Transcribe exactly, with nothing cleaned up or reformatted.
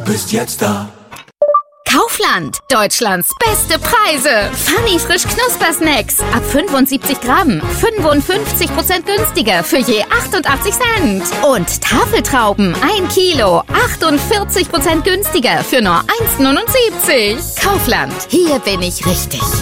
bist jetzt da. Kaufland, Deutschlands beste Preise. Funny frisch Knuspersnacks ab fünfundsiebzig Gramm, fünfundfünfzig Prozent günstiger für je achtundachtzig Cent. Und Tafeltrauben ein Kilo, achtundvierzig Prozent günstiger für nur eins neunundsiebzig. Kaufland, hier bin ich richtig.